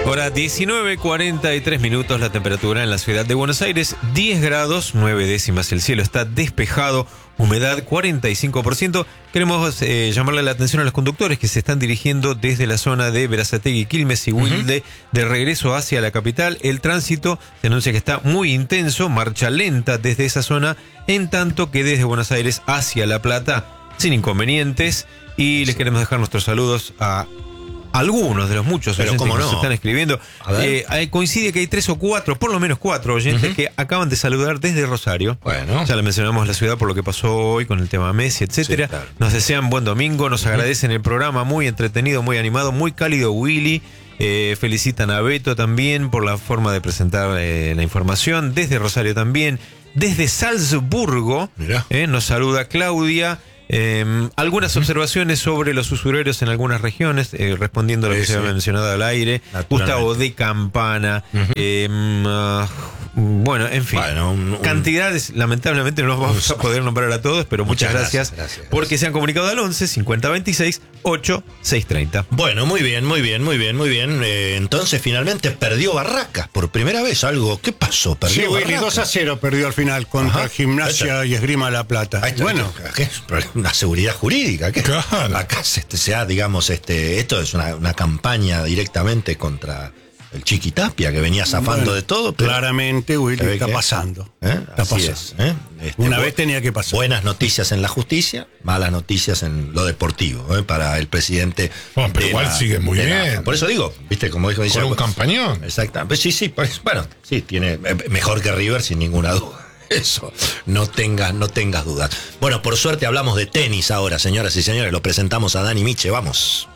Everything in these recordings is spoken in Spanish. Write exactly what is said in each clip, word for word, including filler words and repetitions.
Hora diecinueve cuarenta y tres minutos, la temperatura en la ciudad de Buenos Aires, diez grados, nueve décimas, el cielo está despejado, humedad cuarenta y cinco por ciento. Queremos eh, llamarle la atención a los conductores que se están dirigiendo desde la zona de Berazategui, Quilmes y Wilde, uh-huh. de regreso hacia la capital. El tránsito se anuncia que está muy intenso, marcha lenta desde esa zona, en tanto que desde Buenos Aires hacia La Plata, sin inconvenientes. Y les queremos dejar nuestros saludos a algunos de los muchos Pero oyentes cómo que no. nos están escribiendo. Eh, eh, coincide que hay tres o cuatro, por lo menos cuatro oyentes uh-huh. que acaban de saludar desde Rosario. Bueno. Ya le mencionamos la ciudad por lo que pasó hoy con el tema Messi, etcétera. Sí, claro. Nos desean buen domingo, nos uh-huh. agradecen el programa, muy entretenido, muy animado, muy cálido, Willy. Eh, felicitan a Beto también por la forma de presentar eh, la información. Desde Rosario también. Desde Salzburgo eh, nos saluda Claudia. Eh, algunas uh-huh. observaciones sobre los usureros en algunas regiones, eh, respondiendo a lo sí, que se había mencionado al aire. Gustavo de Campana. Uh-huh. eh, uh, bueno, en fin. Bueno, un, un, cantidades, lamentablemente no los vamos a poder nombrar a todos, pero muchas, muchas gracias, gracias, gracias porque se han comunicado al once cincuenta veintiséis ocho seis treinta. Bueno, muy bien, muy bien, muy bien, muy bien. Eh, entonces finalmente perdió Barracas por primera vez. Algo, ¿qué pasó? Perdió sí, Willy, dos a cero perdió al final contra Ajá. Gimnasia Esto. y Esgrima La Plata. Esto, bueno, ¿qué es? Una seguridad jurídica. ¿Qué? Claro. Acá se, se ha, digamos, este, esto es una, una campaña directamente contra el Chiqui Tapia, que venía zafando bueno, de todo. Pero claramente, Willy, está pasando. ¿Eh? Está Así pasando. Es, ¿eh? este, Una vez tenía que pasar. Buenas noticias en la justicia, malas noticias en lo deportivo, ¿eh? Para el presidente. Bueno, pero igual la, sigue muy bien. La, por eso digo, viste, como dijo. Con un campañón. Exactamente. Sí, sí, pues, bueno, sí, tiene mejor que River, sin ninguna duda. Eso, no tengas, no tengas dudas. Bueno, por suerte hablamos de tenis ahora, señoras y señores. Lo presentamos a Dani Miche, vamos.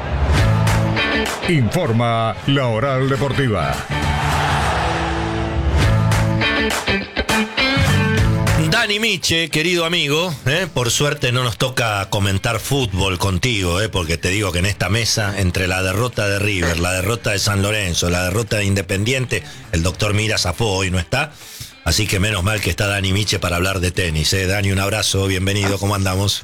Informa la Oral Deportiva. Dani Miche, querido amigo, ¿eh? por suerte no nos toca comentar fútbol contigo, ¿eh? porque te digo que en esta mesa, entre la derrota de River, la derrota de San Lorenzo, la derrota de Independiente, el doctor Mira zafó, hoy no está. Así que menos mal que está Dani Miche para hablar de tenis. ¿eh? Dani, un abrazo, bienvenido, ¿cómo andamos?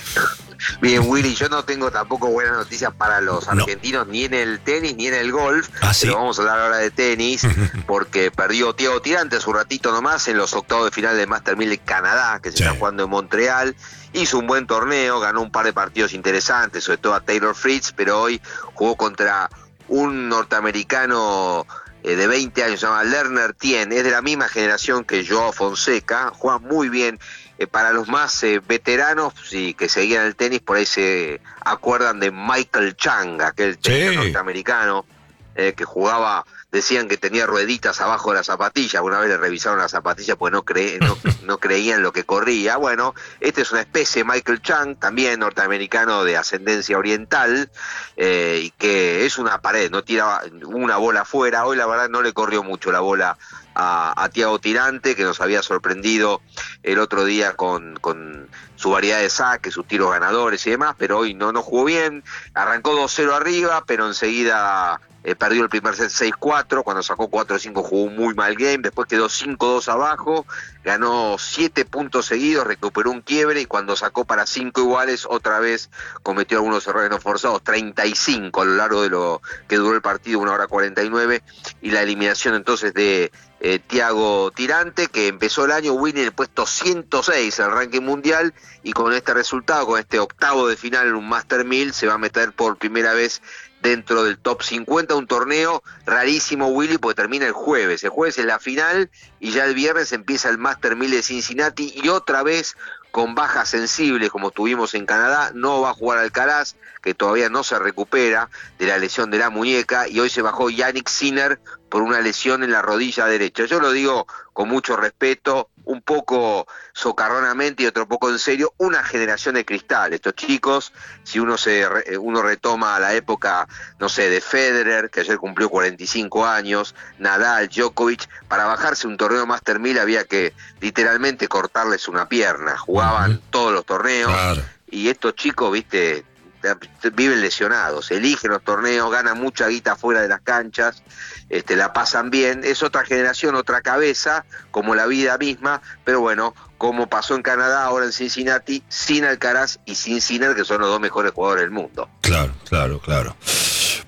Bien, Willy, yo no tengo tampoco buenas noticias para los argentinos, no. ni en el tenis ni en el golf, ¿Ah, sí? pero vamos a hablar ahora de tenis, porque perdió Thiago Tirante hace un ratito nomás en los octavos de final del Master mil de Canadá, que se sí. está jugando en Montreal. Hizo un buen torneo, ganó un par de partidos interesantes, sobre todo a Taylor Fritz, pero hoy jugó contra un norteamericano eh, de veinte años, se llama Lerner Tien, es de la misma generación que Joao Fonseca, juega muy bien. Eh, para los más eh, veteranos, sí, que seguían el tenis, por ahí se acuerdan de Michael Chang, aquel tenista sí. norteamericano eh, que jugaba, decían que tenía rueditas abajo de la zapatilla. Una vez le revisaron la zapatilla porque no, cre no, no creían lo que corría. Bueno, este es una especie de Michael Chang, también norteamericano de ascendencia oriental, eh, y que es una pared, no tira una bola afuera. Hoy la verdad no le corrió mucho la bola a, a Thiago Tirante, que nos había sorprendido el otro día con, con su variedad de saques, sus tiros ganadores y demás, pero hoy no, no jugó bien. Arrancó dos cero arriba, pero enseguida eh, perdió el primer set seis cuatro, cuando sacó cuatro cinco jugó un muy mal game, después quedó cinco dos abajo, ganó siete puntos seguidos, recuperó un quiebre, y cuando sacó para cinco iguales, otra vez cometió algunos errores no forzados, treinta y cinco a lo largo de lo que duró el partido, una hora cuarenta y nueve, y la eliminación entonces de eh, Thiago Tirante, que empezó el año Winnie en el puesto ciento seis en el ranking mundial, y con este resultado, con este octavo de final en un Master mil, se va a meter por primera vez dentro del top cincuenta, un torneo rarísimo, Willy, porque termina el jueves. El jueves es la final y ya el viernes empieza el Master mil de Cincinnati, y otra vez con bajas sensibles como tuvimos en Canadá. No va a jugar Alcaraz, que todavía no se recupera de la lesión de la muñeca, y hoy se bajó Yannick Sinner por una lesión en la rodilla derecha. Yo lo digo con mucho respeto, un poco socarronamente y otro poco en serio, una generación de cristal. Estos chicos, si uno se uno retoma la época, no sé, de Federer, que ayer cumplió cuarenta y cinco años, Nadal, Djokovic, para bajarse un torneo Master mil había que literalmente cortarles una pierna. Jugaban uh-huh. todos los torneos, claro. Y estos chicos, viste, viven lesionados, eligen los torneos, ganan mucha guita fuera de las canchas, este, la pasan bien. Es otra generación, otra cabeza, como la vida misma, pero bueno, como pasó en Canadá, ahora en Cincinnati, sin Alcaraz y sin Sinner, que son los dos mejores jugadores del mundo. Claro, claro, claro.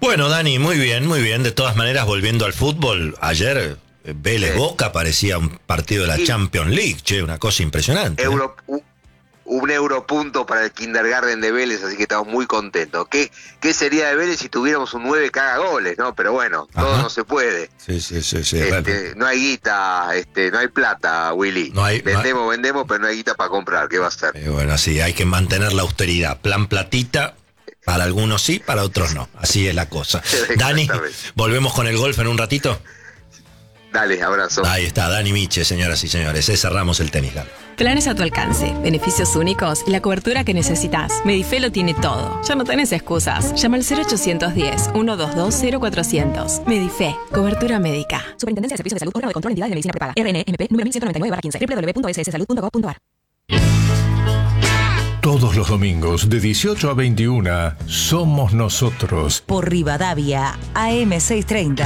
Bueno, Dani, muy bien, muy bien. De todas maneras, volviendo al fútbol, ayer eh, Vélez Sí. Boca parecía un partido de la Y- Champions League, che, una cosa impresionante. ¿eh? Euro, u- un europunto para el kindergarten de Vélez, así que estamos muy contentos. ¿Qué, qué sería de Vélez si tuviéramos un nueve que haga goles, no? Pero bueno, todo Ajá. no se puede. Sí, sí, sí, sí. Este, bueno. no hay guita, este, no hay plata, Willy. No hay- no hay- vendemos, vendemos, pero no hay guita para comprar. ¿Qué va a ser? Eh, bueno, sí, hay que mantener la austeridad. Plan platita, para algunos sí, para otros no. Así es la cosa. Dani, Exactamente. volvemos con el golf en un ratito. Dale, abrazo. Ahí está, Dani Miche, señoras y señores. Eh, cerramos el tenis largo. Planes a tu alcance, beneficios únicos y la cobertura que necesitas. Medife lo tiene todo. Ya no tenés excusas. Llama al cero ochocientos diez, ciento veintidós, cero cuatrocientos. Medife, cobertura médica. Superintendencia de Servicios de Salud, órgano de control de entidades de medicina prepaga. R N M P número mil ciento noventa y nueve barra quince. doble u doble u doble u punto s s salud punto gov punto a r. Todos los domingos de dieciocho a veintiuna somos nosotros. Por Rivadavia, A M seiscientos treinta.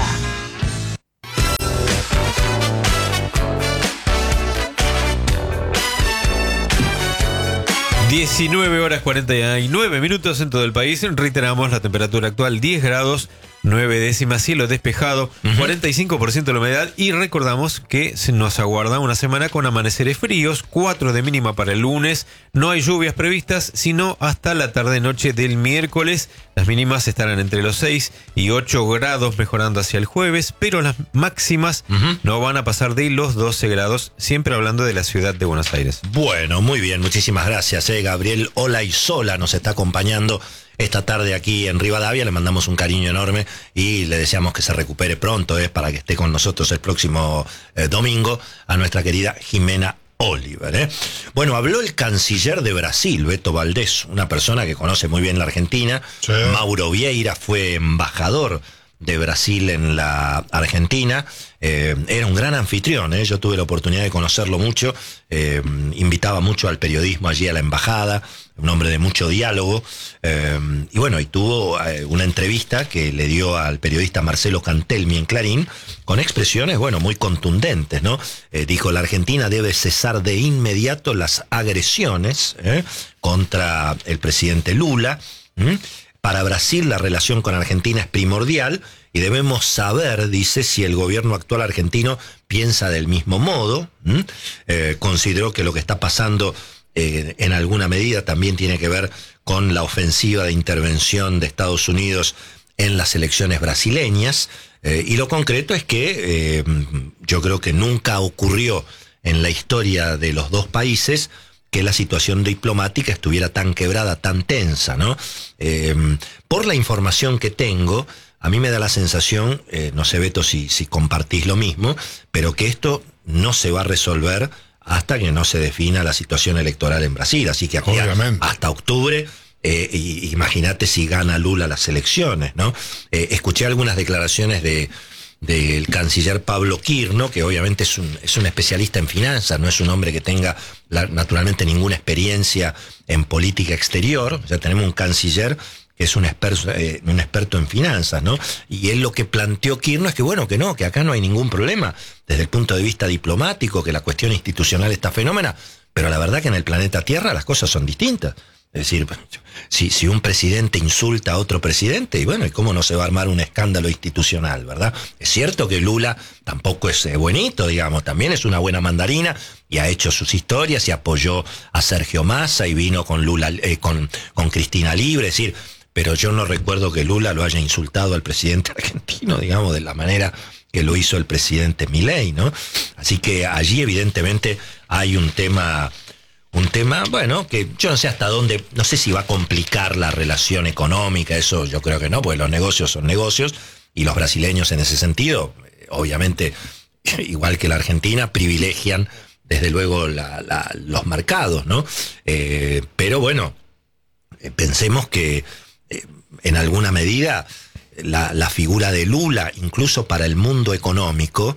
diecinueve horas cuarenta y nueve minutos en todo el país. Reiteramos la temperatura actual diez grados, nueve décimas, cielo despejado, cuarenta y cinco por ciento de la humedad. Y recordamos que se nos aguarda una semana con amaneceres fríos, cuatro de mínima para el lunes. No hay lluvias previstas, sino hasta la tarde-noche del miércoles. Las mínimas estarán entre los seis y ocho grados, mejorando hacia el jueves, pero las máximas Ujú. no van a pasar de los doce grados, siempre hablando de la ciudad de Buenos Aires. Bueno, muy bien, muchísimas gracias. Eh. Gabriel Olaizola nos está acompañando esta tarde aquí en Rivadavia. Le mandamos un cariño enorme y le deseamos que se recupere pronto, eh, para que esté con nosotros el próximo eh, domingo, a nuestra querida Jimena Oliver. ¿eh? Bueno, habló el canciller de Brasil, Beto Valdés, una persona que conoce muy bien la Argentina. Sí. Mauro Vieira fue embajador de Brasil en la Argentina. Eh, era un gran anfitrión, ¿eh? Yo tuve la oportunidad de conocerlo mucho. Eh, invitaba mucho al periodismo allí a la embajada, un hombre de mucho diálogo. Eh, y bueno, y tuvo eh, una entrevista que le dio al periodista Marcelo Cantelmi en Clarín, con expresiones, bueno, muy contundentes, ¿no? Eh, dijo, la Argentina debe cesar de inmediato las agresiones ¿eh? contra el presidente Lula. ¿m? Para Brasil la relación con Argentina es primordial y debemos saber, dice, si el gobierno actual argentino piensa del mismo modo. ¿m? Eh, consideró que lo que está pasando eh, en alguna medida también tiene que ver con la ofensiva de intervención de Estados Unidos en las elecciones brasileñas. Eh, y lo concreto es que eh, yo creo que nunca ocurrió en la historia de los dos países que la situación diplomática estuviera tan quebrada, tan tensa, ¿no? Eh, por la información que tengo, a mí me da la sensación, eh, no sé, Beto, si, si compartís lo mismo, pero que esto no se va a resolver hasta que no se defina la situación electoral en Brasil. Así que aquí Obviamente. hasta octubre, eh, y, imagínate si gana Lula las elecciones, ¿no? Eh, escuché algunas declaraciones de del canciller Pablo Quirno, que obviamente es un, es un especialista en finanzas, no es un hombre que tenga la, naturalmente ninguna experiencia en política exterior. O sea, tenemos un canciller que es un experto, eh, un experto en finanzas, ¿no? Y él lo que planteó Quirno es que bueno, que no, que acá no hay ningún problema desde el punto de vista diplomático, que la cuestión institucional está fenómena, pero la verdad que en el planeta Tierra las cosas son distintas. Es decir, si, si un presidente insulta a otro presidente, y bueno, ¿y cómo no se va a armar un escándalo institucional, verdad? Es cierto que Lula tampoco es eh, buenito, digamos, también es una buena mandarina y ha hecho sus historias y apoyó a Sergio Massa y vino con Lula, eh, con, con Cristina Libre, es decir, pero yo no recuerdo que Lula lo haya insultado al presidente argentino, digamos, de la manera que lo hizo el presidente Milei, ¿no? Así que allí evidentemente hay un tema... Un tema, bueno, que yo no sé hasta dónde, no sé si va a complicar la relación económica, eso yo creo que no, porque los negocios son negocios y los brasileños en ese sentido, obviamente, igual que la Argentina, privilegian desde luego la, la, los mercados, ¿no? Eh, pero bueno, eh, pensemos que eh, en alguna medida la, la figura de Lula, incluso para el mundo económico,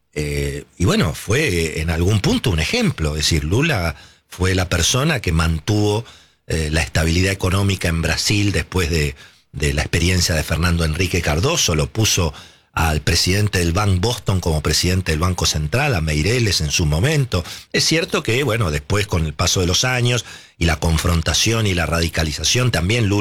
eh, y bueno, fue en algún punto un ejemplo, es decir, Lula fue la persona que mantuvo eh, la estabilidad económica en Brasil después de, de la experiencia de Fernando Henrique Cardoso. Lo puso al presidente del Bank Boston como presidente del Banco Central, a Meireles en su momento. Es cierto que, bueno, después con el paso de los años y la confrontación y la radicalización, también Lula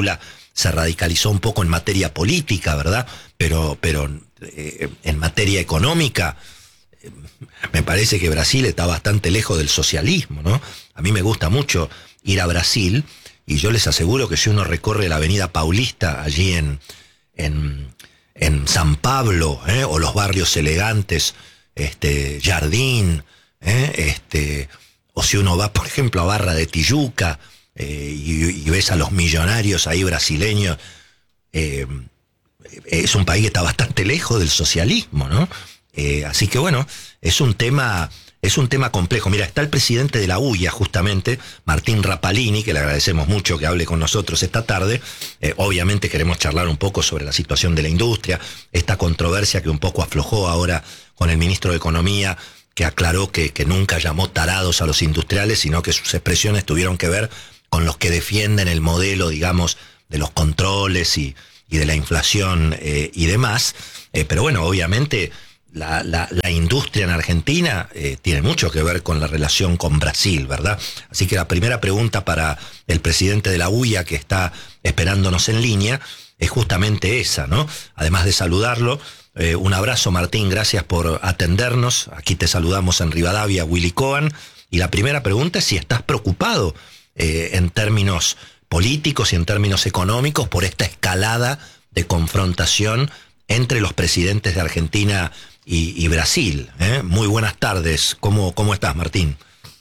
se radicalizó un poco en materia política, ¿verdad? Pero, pero eh, en materia económica, eh, me parece que Brasil está bastante lejos del socialismo, ¿no? A mí me gusta mucho ir a Brasil, y yo les aseguro que si uno recorre la avenida Paulista, allí en, en, en San Pablo, ¿eh? o los barrios elegantes, este, Jardín, ¿eh? este, o si uno va, por ejemplo, a Barra de Tijuca, eh, y, y ves a los millonarios ahí brasileños, eh, es un país que está bastante lejos del socialismo, ¿no? Eh, así que bueno, es un tema... Es un tema complejo. Mira, está el presidente de la U I A, justamente, Martín Rapalini, que le agradecemos mucho que hable con nosotros esta tarde. Eh, obviamente queremos charlar un poco sobre la situación de la industria, esta controversia que un poco aflojó ahora con el ministro de Economía, que aclaró que, que nunca llamó tarados a los industriales, sino que sus expresiones tuvieron que ver con los que defienden el modelo, digamos, de los controles y, y de la inflación eh, y demás. Eh, pero bueno, obviamente... La, la, la industria en Argentina eh, tiene mucho que ver con la relación con Brasil, ¿verdad? Así que la primera pregunta para el presidente de la U I A, que está esperándonos en línea, es justamente esa, ¿no? Además de saludarlo, eh, un abrazo, Martín, gracias por atendernos. Aquí te saludamos en Rivadavia, Willy Cohen. Y la primera pregunta es si estás preocupado eh, en términos políticos y en términos económicos por esta escalada de confrontación entre los presidentes de Argentina y, y Brasil. ¿eh? Muy buenas tardes. ¿Cómo, cómo estás, Martín?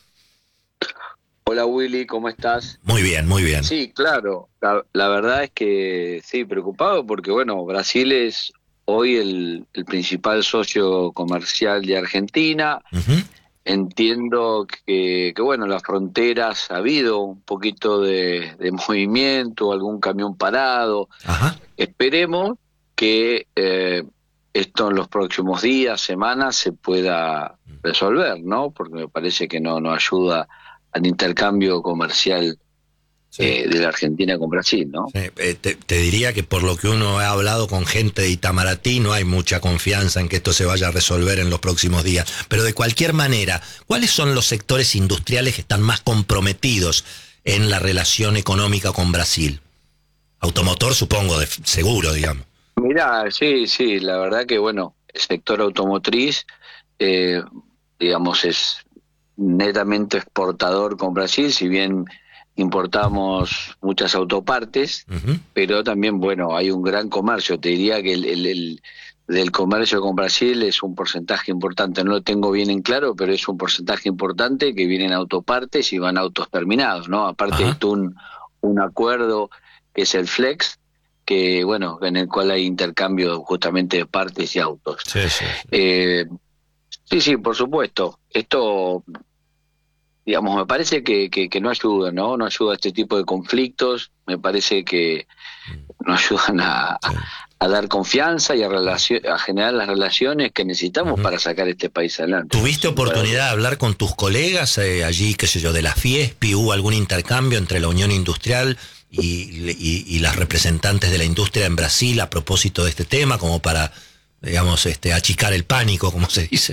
Hola, Willy, ¿cómo estás? Muy bien, muy bien. Sí, claro. La, la verdad es que sí, preocupado porque, bueno, Brasil es hoy el, el principal socio comercial de Argentina. Uh-huh. Entiendo que, que, bueno, las fronteras ha habido un poquito de, de movimiento, algún camión parado. Ajá. Esperemos que eh, esto en los próximos días, semanas, se pueda resolver, ¿no? Porque me parece que no, no ayuda al intercambio comercial sí. eh, de la Argentina con Brasil, ¿no? Sí, eh, te, te diría que por lo que uno ha hablado con gente de Itamaraty, no hay mucha confianza en que esto se vaya a resolver en los próximos días. Pero de cualquier manera, ¿cuáles son los sectores industriales que están más comprometidos en la relación económica con Brasil? Automotor, supongo, de, seguro, digamos. Mirá, sí, sí, la verdad que, bueno, el sector automotriz, eh, digamos, es netamente exportador con Brasil, si bien importamos muchas autopartes, uh-huh. pero también, bueno, hay un gran comercio. Te diría que el, el, el del comercio con Brasil es un porcentaje importante, no lo tengo bien en claro, pero es un porcentaje importante que vienen autopartes y van autos terminados, ¿no? Aparte uh-huh. de un, un acuerdo que es el Flex, que bueno, en el cual hay intercambio justamente de partes y autos. Sí, sí, sí. Eh, sí, sí, por supuesto. Esto, digamos, me parece que, que, que no ayuda, ¿no? No ayuda a este tipo de conflictos, me parece que no ayudan a, sí. a, a dar confianza y a, relacion, a generar las relaciones que necesitamos uh-huh. para sacar este país adelante. ¿Tuviste oportunidad de hablar con tus colegas eh, allí, qué sé yo, de la Fiespi? ¿Hubo algún intercambio entre la Unión Industrial Y, y, y las representantes de la industria en Brasil a propósito de este tema, como para, digamos, este, achicar el pánico, como se dice?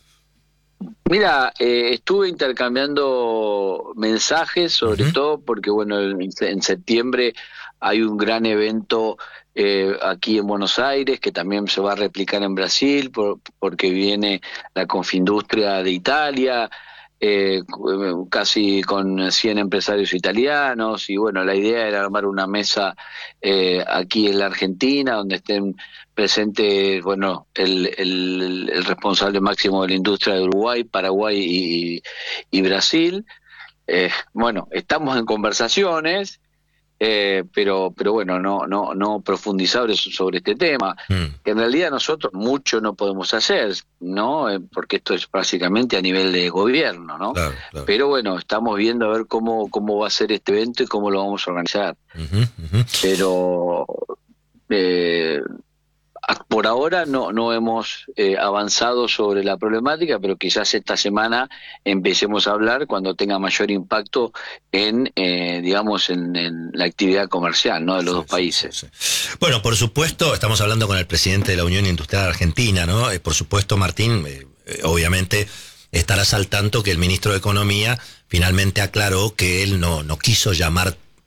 Mira, eh, estuve intercambiando mensajes, sobre uh-huh. todo porque, bueno, en, en septiembre hay un gran evento eh, aquí en Buenos Aires que también se va a replicar en Brasil, por, porque viene la Confindustria de Italia, Eh, casi con cien empresarios italianos, y bueno, la idea era armar una mesa eh, aquí en la Argentina donde estén presentes, bueno, el, el, el responsable máximo de la industria de Uruguay, Paraguay y, y Brasil. Eh, bueno, estamos en conversaciones, eh, pero pero bueno, no no no profundizar sobre este tema, mm. que en realidad nosotros mucho no podemos hacer, ¿no? Eh, porque esto es básicamente a nivel de gobierno, ¿no? Claro, claro. Pero bueno, estamos viendo a ver cómo cómo va a ser este evento y cómo lo vamos a organizar. Uh-huh, uh-huh. Pero eh, por ahora no no hemos eh, avanzado sobre la problemática, pero quizás esta semana empecemos a hablar cuando tenga mayor impacto en, eh, digamos, en, en la actividad comercial, ¿no? De los sí, dos países. Sí, sí. Bueno, por supuesto, estamos hablando con el presidente de la Unión Industrial Argentina, ¿no? Eh, por supuesto, Martín, eh, eh, obviamente estarás al tanto que el ministro de Economía finalmente aclaró que él no, no quiso llamar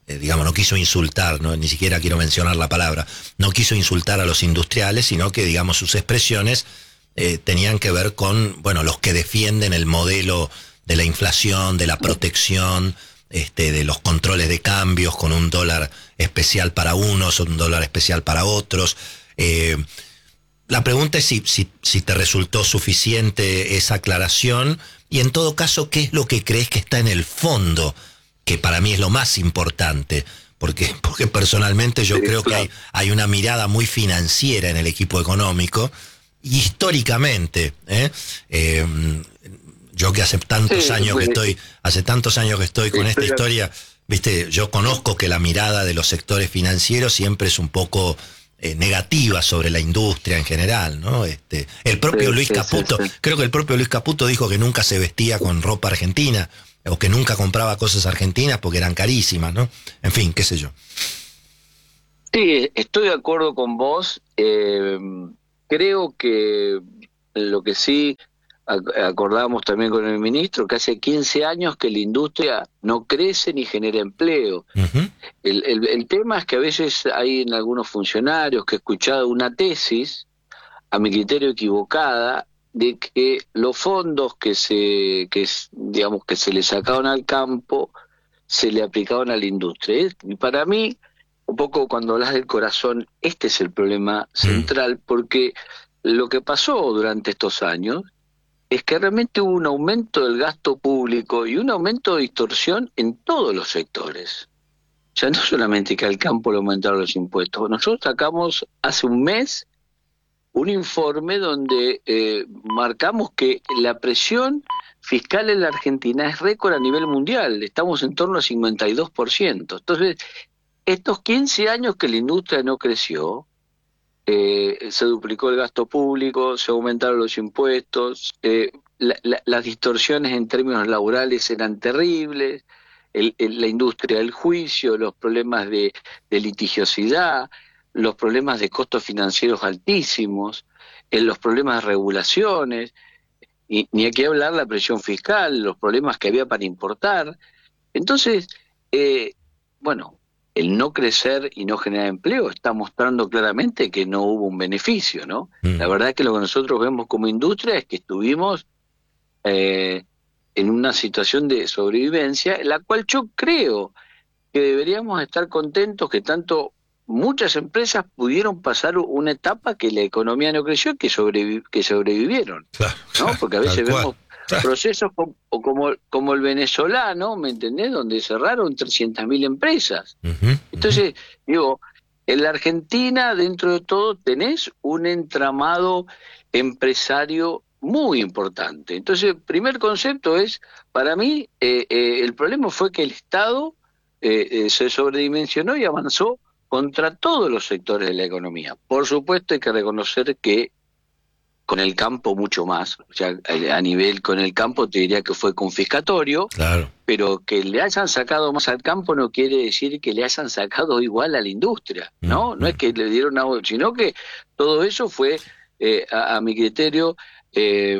eh, digamos, no quiso insultar, no, ni siquiera quiero mencionar la palabra, no quiso insultar a los industriales, sino que, digamos, sus expresiones eh, tenían que ver con, bueno, los que defienden el modelo de la inflación, de la protección, este, de los controles de cambios con un dólar especial para unos, un dólar especial para otros. Eh, la pregunta es si, si, si te resultó suficiente esa aclaración y, en todo caso, ¿qué es lo que crees que está en el fondo? Que para mí es lo más importante, porque, porque personalmente yo sí, creo claro. que hay, hay una mirada muy financiera en el equipo económico, y históricamente, ¿eh? Eh, yo que hace tantos sí, años pues, que estoy, hace tantos años que estoy con sí, esta pero... historia, viste, yo conozco que la mirada de los sectores financieros siempre es un poco eh, negativa sobre la industria en general, ¿no? Este, el propio sí, Luis sí, Caputo, sí, sí. creo que el propio Luis Caputo dijo que nunca se vestía con ropa argentina, o que nunca compraba cosas argentinas porque eran carísimas, ¿no? En fin, qué sé yo. Sí, estoy de acuerdo con vos. Eh, creo que lo que sí acordamos también con el ministro, que hace quince años que la industria no crece ni genera empleo. Uh-huh. El, el, el tema es que a veces hay en algunos funcionarios que he escuchado una tesis, a mi criterio equivocada, de que los fondos que se que digamos que se le sacaban al campo se le aplicaban a la industria. Y para mí, un poco cuando hablas del corazón, este es el problema central, porque lo que pasó durante estos años es que realmente hubo un aumento del gasto público y un aumento de distorsión en todos los sectores. Ya no solamente que al campo le aumentaron los impuestos. Nosotros sacamos hace un mes un informe donde eh, marcamos que la presión fiscal en la Argentina es récord a nivel mundial, estamos en torno al cincuenta y dos por ciento. Entonces, estos quince años que la industria no creció, eh, se duplicó el gasto público, se aumentaron los impuestos, eh, la, la, las distorsiones en términos laborales eran terribles, el, el, la industria del juicio, los problemas de, de litigiosidad, los problemas de costos financieros altísimos, en los problemas de regulaciones, y ni hay que hablar la presión fiscal, los problemas que había para importar. Entonces, eh, bueno, el no crecer y no generar empleo está mostrando claramente que no hubo un beneficio, ¿no? Mm. La verdad es que lo que nosotros vemos como industria es que estuvimos eh, en una situación de sobrevivencia, en la cual yo creo que deberíamos estar contentos que tanto muchas empresas pudieron pasar una etapa que la economía no creció y que, sobrevi que sobrevivieron, claro, ¿no? Porque a veces vemos claro. procesos como, como, como el venezolano, ¿me entendés? Donde cerraron trescientas mil empresas. Uh-huh, Entonces, uh-huh. digo, en la Argentina, dentro de todo, tenés un entramado empresario muy importante. Entonces, el primer concepto es, para mí, eh, eh, el problema fue que el Estado eh, eh, se sobredimensionó y avanzó contra todos los sectores de la economía. Por supuesto hay que reconocer que con el campo mucho más, o sea, a nivel con el campo te diría que fue confiscatorio, claro. pero que le hayan sacado más al campo no quiere decir que le hayan sacado igual a la industria, ¿no? Mm, no mm. es que le dieron algo, sino que todo eso fue, eh, a, a mi criterio, eh,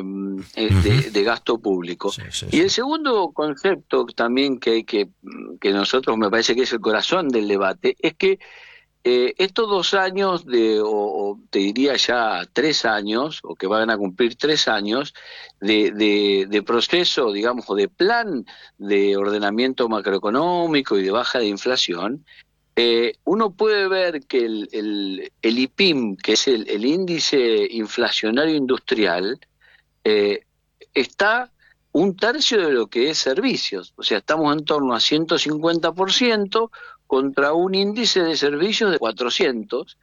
de, de gasto público. Sí, sí, y el segundo concepto también que, que, que nosotros me parece que es el corazón del debate, es que eh, estos dos años, de, o, o te diría ya tres años, o que van a cumplir tres años, de, de, de proceso, digamos, o de plan de ordenamiento macroeconómico y de baja de inflación, Eh, uno puede ver que el, el, el I P I M, que es el, el índice inflacionario industrial, eh, está un tercio de lo que es servicios. O sea, estamos en torno a ciento cincuenta por ciento contra un índice de servicios de cuatrocientos,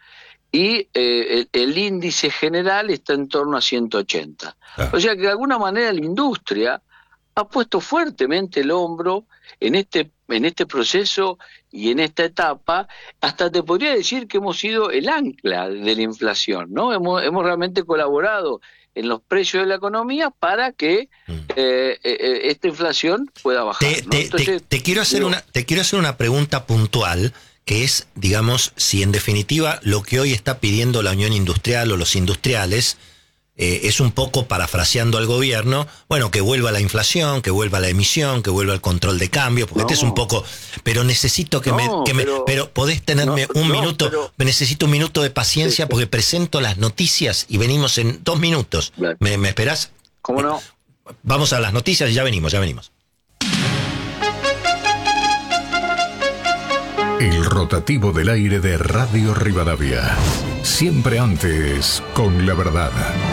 y eh, el, el índice general está en torno a ciento ochenta. Ah. O sea que de alguna manera la industria ha puesto fuertemente el hombro en este en este proceso y en esta etapa, hasta te podría decir que hemos sido el ancla de la inflación, ¿no? Hemos, hemos realmente colaborado en los precios de la economía para que eh, eh, esta inflación pueda bajar. Te, ¿no? te, Entonces, te, te quiero hacer digo, una te quiero hacer una pregunta puntual, que es, digamos, si en definitiva lo que hoy está pidiendo la Unión Industrial o los industriales eh, es un poco parafraseando al gobierno, bueno, que vuelva la inflación, que vuelva la emisión, que vuelva el control de cambio, porque no. este es un poco, pero necesito que, no, me, que pero, me, pero podés tenerme no, un no, minuto, pero, necesito un minuto de paciencia sí, porque presento las noticias y venimos en dos minutos. ¿Me, me esperás? ¿Cómo no? Vamos a las noticias y ya venimos, ya venimos. El rotativo del aire de Radio Rivadavia. Siempre antes, con la verdad.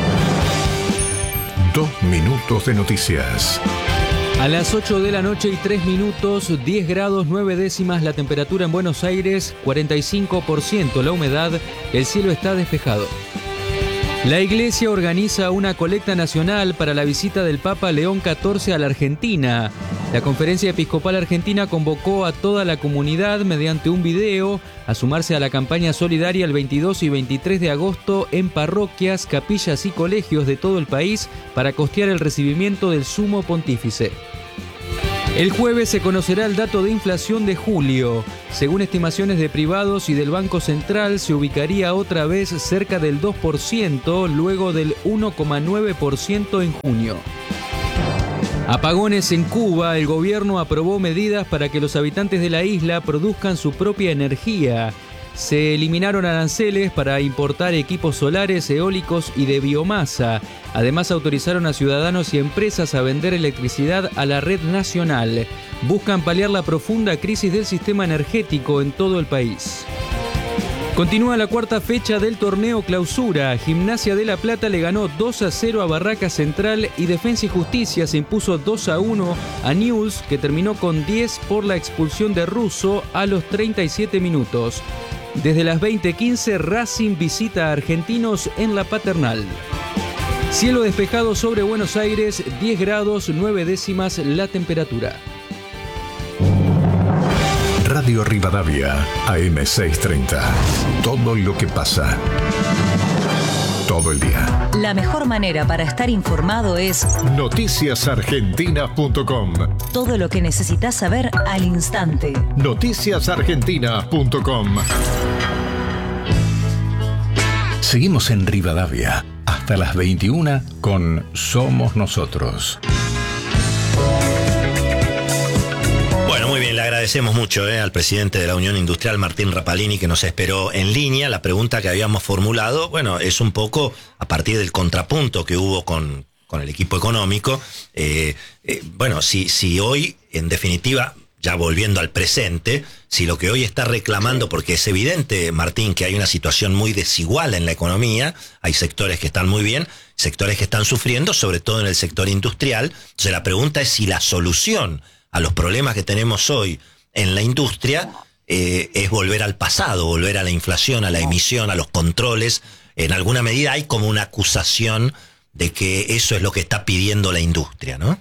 Dos minutos de noticias. A las ocho de la noche y tres minutos, diez grados nueve décimas la temperatura en Buenos Aires, cuarenta y cinco por ciento la humedad, el cielo está despejado. La Iglesia organiza una colecta nacional para la visita del Papa León catorce a la Argentina. La Conferencia Episcopal Argentina convocó a toda la comunidad mediante un video a sumarse a la campaña solidaria el veintidós y veintitrés de agosto en parroquias, capillas y colegios de todo el país para costear el recibimiento del Sumo Pontífice. El jueves se conocerá el dato de inflación de julio. Según estimaciones de privados y del Banco Central, se ubicaría otra vez cerca del dos por ciento, luego del uno coma nueve por ciento en junio. Apagones en Cuba. El gobierno aprobó medidas para que los habitantes de la isla produzcan su propia energía. Se eliminaron aranceles para importar equipos solares, eólicos y de biomasa. Además, autorizaron a ciudadanos y empresas a vender electricidad a la red nacional. Buscan paliar la profunda crisis del sistema energético en todo el país. Continúa la cuarta fecha del torneo Clausura. Gimnasia de La Plata le ganó dos a cero a Barracas Central y Defensa y Justicia se impuso dos a uno a Newell's, que terminó con diez por la expulsión de Russo a los treinta y siete minutos. Desde las veinte quince, Racing visita a Argentinos en La Paternal. Cielo despejado sobre Buenos Aires, diez grados nueve décimas la temperatura. Radio Rivadavia, A M seiscientos treinta. Todo lo que pasa. Todo el día. La mejor manera para estar informado es noticias argentinas punto com. Todo lo que necesitas saber al instante. noticias argentinas punto com. Seguimos en Rivadavia hasta las veintiuna con Somos Nosotros. Bueno, muy bien, le agradecemos mucho eh, al presidente de la Unión Industrial, Martín Rapalini, que nos esperó en línea. La pregunta que habíamos formulado, bueno, es un poco a partir del contrapunto que hubo con, con el equipo económico. Eh, eh, bueno, si, si hoy, en definitiva, ya volviendo al presente, si lo que hoy está reclamando, porque es evidente, Martín, que hay una situación muy desigual en la economía, hay sectores que están muy bien, sectores que están sufriendo, sobre todo en el sector industrial. Entonces la pregunta es si la solución a los problemas que tenemos hoy en la industria eh, es volver al pasado, volver a la inflación, a la emisión, a los controles. En alguna medida hay como una acusación de que eso es lo que está pidiendo la industria, ¿no?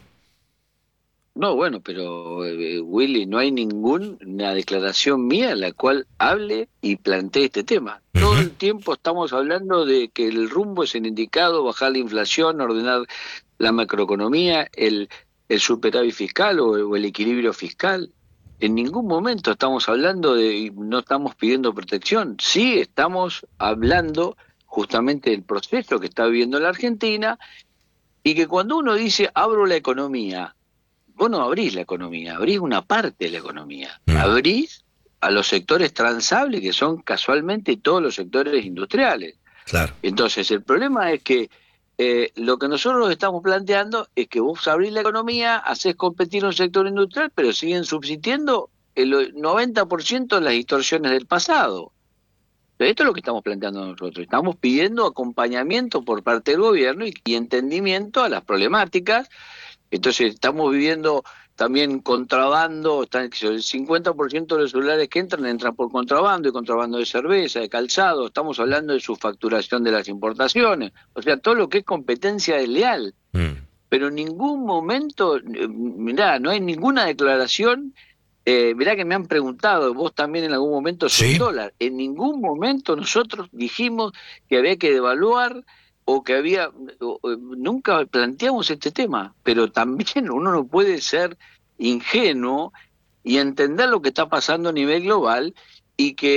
No, bueno, pero eh, Willy, no hay ninguna declaración mía en la cual hable y plantee este tema. Uh-huh. Todo el tiempo estamos hablando de que el rumbo es el indicado, bajar la inflación, ordenar la macroeconomía, el, el superávit fiscal o, o el equilibrio fiscal. En ningún momento estamos hablando de, no estamos pidiendo protección. Sí estamos hablando justamente del proceso que está viviendo la Argentina y que cuando uno dice abro la economía, vos no abrís la economía, abrís una parte de la economía. Mm. Abrís a los sectores transables, que son casualmente todos los sectores industriales. Claro. Entonces, el problema es que eh, lo que nosotros estamos planteando es que vos abrís la economía, hacés competir un sector industrial, pero siguen subsistiendo el noventa por ciento de las distorsiones del pasado. Esto es lo que estamos planteando nosotros. Estamos pidiendo acompañamiento por parte del gobierno y, y entendimiento a las problemáticas. Entonces estamos viviendo también contrabando, están, el cincuenta por ciento de los celulares que entran, entran por contrabando, y contrabando de cerveza, de calzado, estamos hablando de su facturación de las importaciones, o sea, todo lo que es competencia desleal. Mm. Pero en ningún momento, eh, mirá, no hay ninguna declaración, eh, mirá que me han preguntado, vos también en algún momento sobre el dólar, en ningún momento nosotros dijimos que había que devaluar, o que había, o, nunca planteamos este tema, pero también uno no puede ser ingenuo y entender lo que está pasando a nivel global y que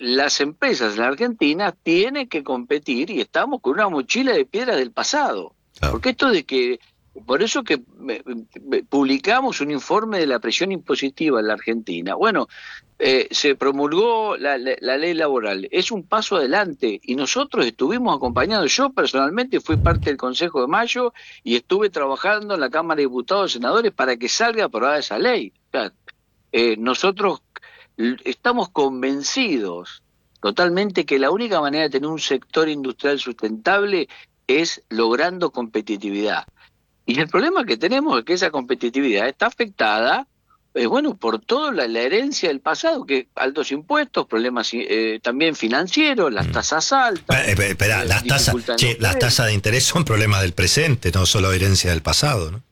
las empresas en la Argentina tienen que competir y estamos con una mochila de piedras del pasado. Claro. Porque esto de que, por eso que me, me, publicamos un informe de la presión impositiva en la Argentina. Bueno, eh, se promulgó la, la, la ley laboral, es un paso adelante y nosotros estuvimos acompañados. Yo personalmente fui parte del Consejo de Mayo y estuve trabajando en la Cámara de Diputados y Senadores para que salga aprobada esa ley. O sea, eh, nosotros estamos convencidos totalmente que la única manera de tener un sector industrial sustentable es logrando competitividad. Y el problema que tenemos es que esa competitividad está afectada, eh, bueno, por toda la, la herencia del pasado, que altos impuestos, problemas eh, también financieros, las tasas altas. Eh, espera, eh, las tasas, che, las tasas de interés son problemas del presente, no solo herencia del pasado, ¿no?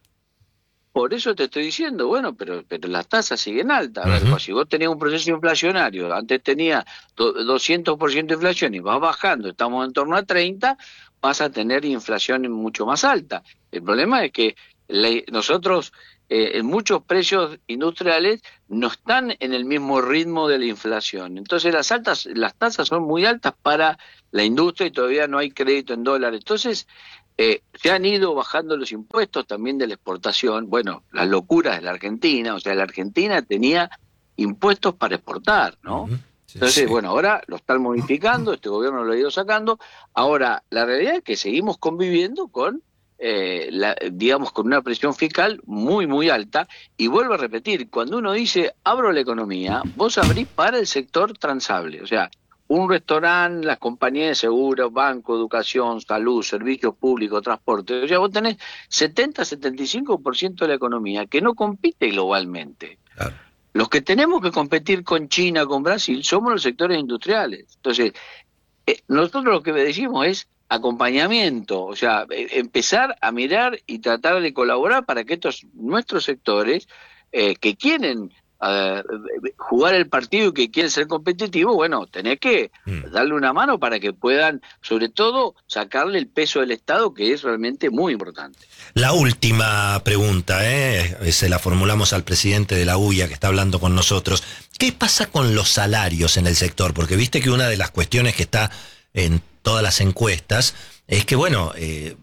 Por eso te estoy diciendo, bueno, pero pero las tasas siguen altas. A ver, uh-huh. Si vos tenías un proceso inflacionario, antes tenía doscientos por ciento de inflación y vas bajando, estamos en torno a treinta, vas a tener inflación mucho más alta. El problema es que la, nosotros eh, en muchos precios industriales no están en el mismo ritmo de la inflación. Entonces las altas, las tasas son muy altas para la industria y todavía no hay crédito en dólares. Entonces eh, se han ido bajando los impuestos también de la exportación. Bueno, las locuras de la Argentina, o sea, la Argentina tenía impuestos para exportar, ¿no? Uh-huh. Entonces, sí. bueno, ahora lo están modificando, este gobierno lo ha ido sacando. Ahora, la realidad es que seguimos conviviendo con, eh, la, digamos, con una presión fiscal muy, muy alta. Y vuelvo a repetir, cuando uno dice, abro la economía, vos abrís para el sector transable. O sea, un restaurante, las compañías de seguros, banco, educación, salud, servicios públicos, transporte. O sea, vos tenés setenta a setenta y cinco por ciento de la economía que no compite globalmente. Claro. Los que tenemos que competir con China, con Brasil, somos los sectores industriales. Entonces, eh, nosotros lo que decimos es acompañamiento, o sea, eh, empezar a mirar y tratar de colaborar para que estos nuestros sectores eh, que quieren eh, jugar el partido y que quieren ser competitivos, bueno, tenés que mm. darle una mano para que puedan, sobre todo, sacarle el peso del Estado, que es realmente muy importante. La última pregunta, ¿eh? se la formulamos al presidente de la U I A que está hablando con nosotros. ¿Qué pasa con los salarios en el sector? Porque viste que una de las cuestiones que está en todas las encuestas es que, bueno, eh,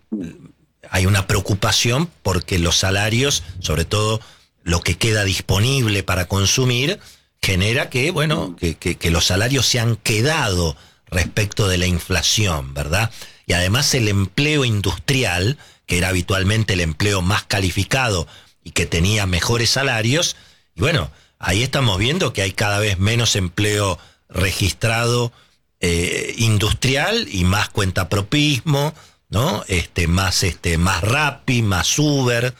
hay una preocupación porque los salarios, sobre todo lo que queda disponible para consumir, genera que, bueno, que, que, que los salarios se han quedado respecto de la inflación, ¿verdad? Y además el empleo industrial, que era habitualmente el empleo más calificado y que tenía mejores salarios, y bueno, ahí estamos viendo que hay cada vez menos empleo registrado eh, industrial y más cuentapropismo, ¿no? Este, más, este, más Rappi, más Uber.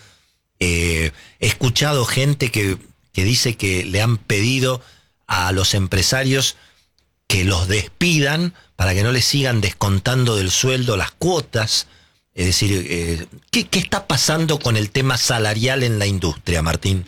Eh, he escuchado gente que, que dice que le han pedido a los empresarios que los despidan para que no les sigan descontando del sueldo las cuotas. Es decir, eh, ¿qué, ¿qué está pasando con el tema salarial en la industria, Martín?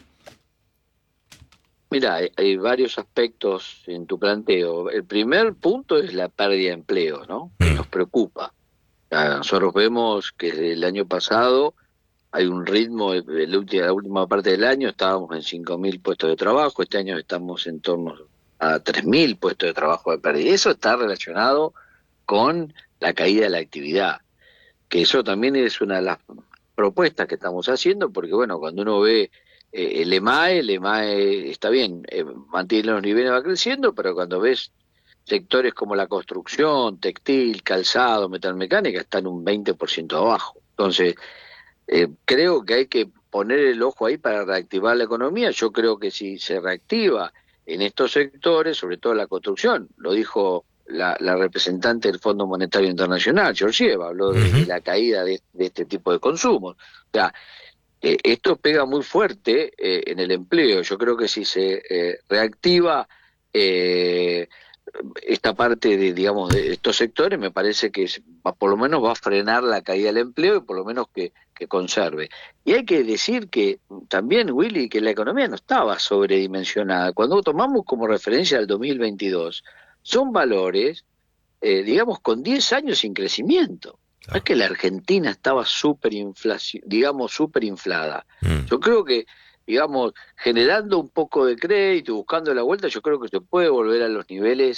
Mira, hay, hay varios aspectos en tu planteo. El primer punto es la pérdida de empleo, ¿no? Que mm. nos preocupa. Nosotros vemos que desde el año pasado hay un ritmo, en la última parte del año estábamos en cinco mil puestos de trabajo, este año estamos en torno a tres mil puestos de trabajo de pérdida. Eso está relacionado con la caída de la actividad, que eso también es una de las propuestas que estamos haciendo, porque bueno, cuando uno ve eh, el EMAE, el EMAE está bien, eh, mantiene los niveles, va creciendo, pero cuando ves sectores como la construcción, textil, calzado, metalmecánica, están un veinte por ciento abajo. Entonces, eh, creo que hay que poner el ojo ahí para reactivar la economía. Yo creo que si se reactiva en estos sectores, sobre todo la construcción, lo dijo la, la representante del Fondo Monetario Internacional, Georgieva, habló de, de la caída de, de este tipo de consumos. O sea, eh, esto pega muy fuerte eh, en el empleo. Yo creo que si se eh, reactiva eh, esta parte de, digamos, de estos sectores, me parece que va, por lo menos va a frenar la caída del empleo y por lo menos que, que conserve. Y hay que decir que también, Willy, que la economía no estaba sobredimensionada. Cuando tomamos como referencia al dos mil veintidós, son valores, eh, digamos, con diez años sin crecimiento. Claro. No es que la Argentina estaba súper inflación, digamos, súper inflada. Mm. Yo creo que, digamos, generando un poco de crédito, buscando la vuelta, yo creo que se puede volver a los niveles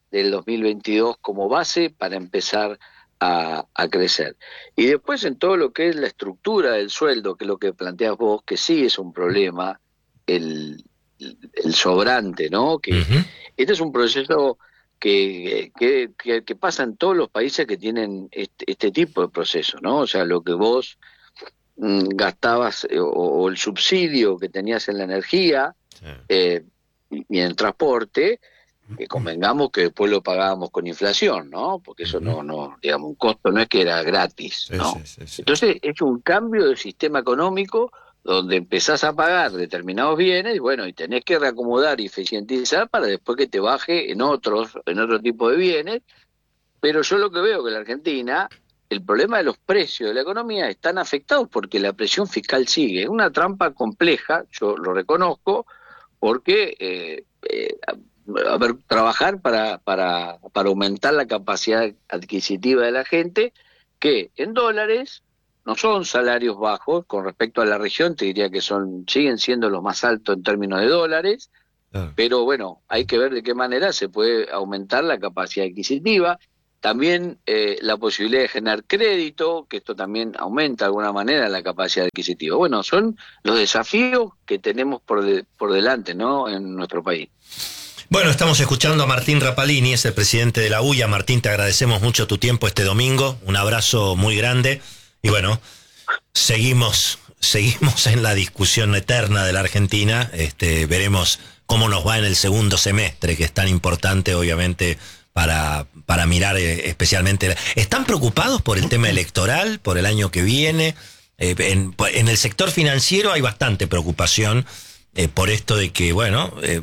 del dos mil veintidós como base para empezar a, a crecer. Y después en todo lo que es la estructura del sueldo, que es lo que planteas vos, que sí es un problema, el, el sobrante, ¿no? Que uh-huh. Este es un proceso que, que, que, que pasa en todos los países que tienen este, este tipo de proceso, ¿no? O sea, lo que vos mm, gastabas eh, o, o el subsidio que tenías en la energía sí. eh, y, y en el transporte, que convengamos que después lo pagábamos con inflación, ¿no? Porque eso uh-huh. no, no, digamos, un costo no es que era gratis, sí, ¿no? Sí, sí, sí. Entonces es un cambio del sistema económico donde empezás a pagar determinados bienes y bueno, y tenés que reacomodar y eficientizar para después que te baje en otros, en otro tipo de bienes. Pero yo lo que veo que en la Argentina, el problema de los precios de la economía están afectados porque la presión fiscal sigue. Es una trampa compleja, yo lo reconozco, porque eh, eh, a ver, trabajar para, para, para aumentar la capacidad adquisitiva de la gente, que en dólares no son salarios bajos, con respecto a la región te diría que son siguen siendo los más altos en términos de dólares, ah. pero bueno, hay que ver de qué manera se puede aumentar la capacidad adquisitiva, también eh, la posibilidad de generar crédito, que esto también aumenta de alguna manera la capacidad adquisitiva. Bueno, son los desafíos que tenemos por, de, por delante, ¿no?, en nuestro país. Bueno, estamos escuchando a Martín Rapalini, es el presidente de la U I A. Martín, te agradecemos mucho tu tiempo este domingo, un abrazo muy grande. Y bueno, seguimos seguimos en la discusión eterna de la Argentina. Este, veremos cómo nos va en el segundo semestre, que es tan importante, obviamente, para, para mirar eh, especialmente. ¿Están preocupados por el tema electoral, por el año que viene? Eh, en, en el sector financiero hay bastante preocupación eh, por esto de que, bueno, eh,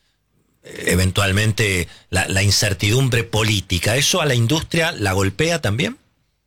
eventualmente la, la incertidumbre política, ¿eso a la industria la golpea también?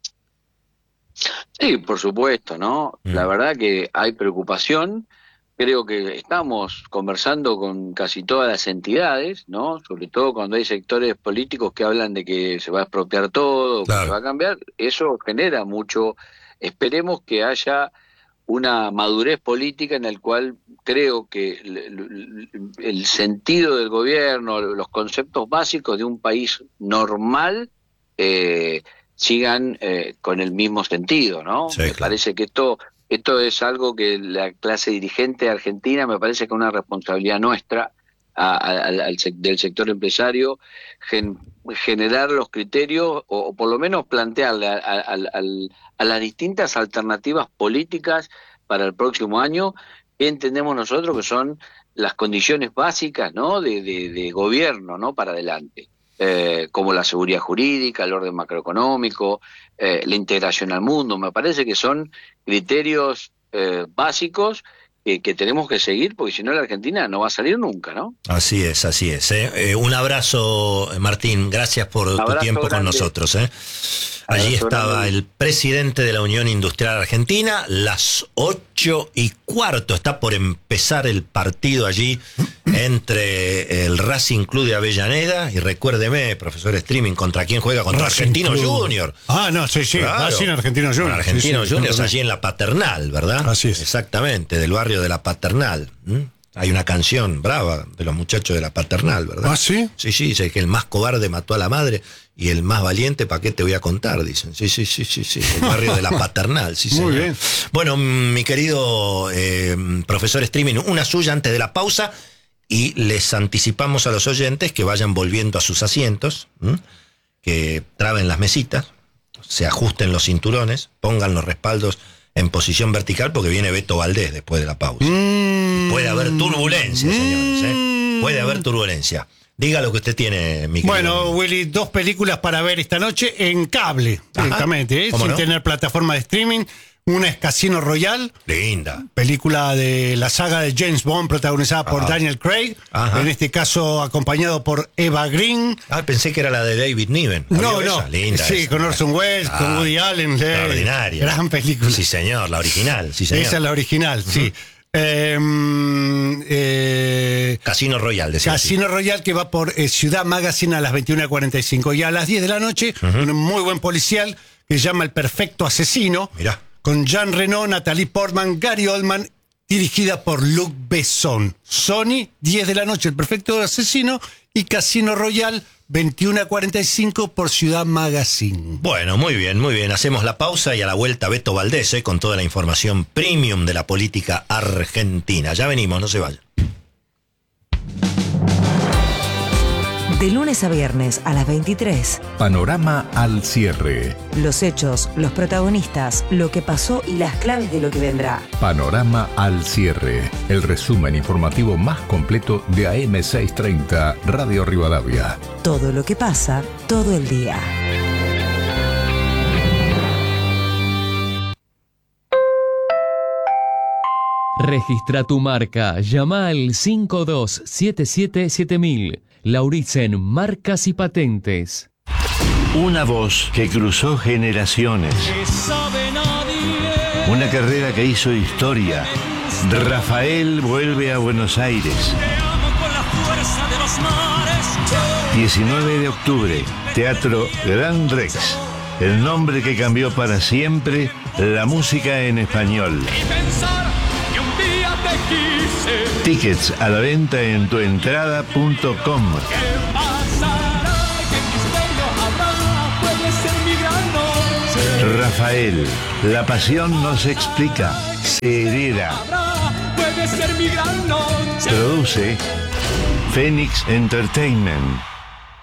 Sí, por supuesto, ¿no? Mm. La verdad que hay preocupación. Creo que estamos conversando con casi todas las entidades, ¿no? Sobre todo cuando hay sectores políticos que hablan de que se va a expropiar todo, claro. que se va a cambiar. Eso genera mucho. Esperemos que haya una madurez política en el cual creo que el, el, el sentido del gobierno, los conceptos básicos de un país normal, eh, sigan eh, con el mismo sentido, ¿no? Sí, me claro. parece que esto esto es algo que la clase dirigente argentina, me parece que es una responsabilidad nuestra a, a, al, al, del sector empresario, gen, generar los criterios o, o por lo menos plantearle a, a, a, a las distintas alternativas políticas para el próximo año, que entendemos nosotros que son las condiciones básicas, ¿no?, de, de, de gobierno, ¿no?, para adelante. Eh, como la seguridad jurídica, el orden macroeconómico, eh, la integración al mundo. Me parece que son criterios eh, básicos que, que tenemos que seguir, porque si no la Argentina no va a salir nunca, ¿no? Así es, así es. ¿eh? Eh, un abrazo, Martín. Gracias por tu tiempo grande. Con nosotros. ¿eh? Allí estaba el presidente de la Unión Industrial Argentina, las ocho y cuarto. Está por empezar el partido allí entre el Racing Club de Avellaneda y recuérdeme, profesor Streaming, ¿contra quién juega? Contra Racing Argentino Club. Junior. Ah, no, sí, sí, claro. Racing Argentino Junior. Con Argentino sí, sí, Junior, allí en la Paternal, ¿verdad? Así es. Exactamente, del barrio de la Paternal. ¿Mm? Hay una canción brava de los muchachos de la Paternal, ¿verdad? ¿Ah, sí? Sí, sí, dice que el más cobarde mató a la madre y el más valiente, ¿para qué te voy a contar? Dicen. Sí, sí, sí, sí, sí. El barrio de la Paternal, sí, señor. Muy bien. Bueno, mi querido eh, profesor Streaming, una suya antes de la pausa y les anticipamos a los oyentes que vayan volviendo a sus asientos, ¿m? que traben las mesitas, se ajusten los cinturones, pongan los respaldos en posición vertical porque viene Beto Valdés después de la pausa. Mm. Puede haber turbulencia, señores, ¿eh? Puede haber turbulencia. Diga lo que usted tiene, mi querido. Bueno, Willy, dos películas para ver esta noche en cable, directamente, ¿eh? sin no? tener plataforma de streaming. Una es Casino Royale. Linda. Película de la saga de James Bond, protagonizada Ajá. por Daniel Craig. Ajá. En este caso, acompañado por Eva Green. Ah, pensé que era la de David Niven. No, no. Linda sí, esa. Con Orson Welles, ah, con Woody Allen. Extraordinaria. Gran película. Sí, señor, la original. Sí, señor. Esa es la original, uh-huh. sí. Eh, eh, Casino Royale. Decía Casino así. Royale, que va por eh, Ciudad Magazine a las veintiuna cuarenta y cinco. Y a las diez de la noche, uh-huh. un muy buen policial que se llama El Perfecto Asesino. Mirá. Con Jean Reno, Natalie Portman, Gary Oldman dirigida por Luc Besson. Sony, diez de la noche, El Perfecto Asesino, y Casino Royale, veintiuno a cuarenta y cinco por Ciudad Magazine. Bueno, muy bien, muy bien. Hacemos la pausa y a la vuelta Beto Valdés, eh, con toda la información premium de la política argentina. Ya venimos, no se vayan. De lunes a viernes a las veintitrés. Panorama al cierre. Los hechos, los protagonistas, lo que pasó y las claves de lo que vendrá. Panorama al cierre. El resumen informativo más completo de A M seiscientos treinta Radio Rivadavia. Todo lo que pasa, todo el día. Registra tu marca. Llama al cinco dos siete siete siete mil. Lauritzen Marcas y Patentes. Una voz que cruzó generaciones. Una carrera que hizo historia. Rafael vuelve a Buenos Aires. diecinueve de octubre, Teatro Gran Rex. El nombre que cambió para siempre la música en español. Tickets a la venta en tuentrada punto com. Rafael, la pasión no se explica, se hereda. Produce Phoenix Entertainment.